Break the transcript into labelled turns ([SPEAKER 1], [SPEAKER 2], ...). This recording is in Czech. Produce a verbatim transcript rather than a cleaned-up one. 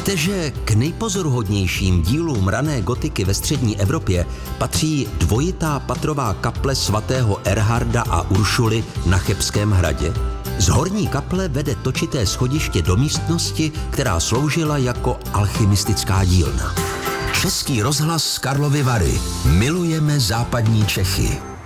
[SPEAKER 1] Víte, že k nejpozoruhodnějším dílům rané gotiky ve střední Evropě patří dvojitá patrová kaple svatého Erharda a Uršuly na Chebském hradě? Z horní kaple vede točité schodiště do místnosti, která sloužila jako alchymistická dílna. Český rozhlas Karlovy Vary. Milujeme západní Čechy.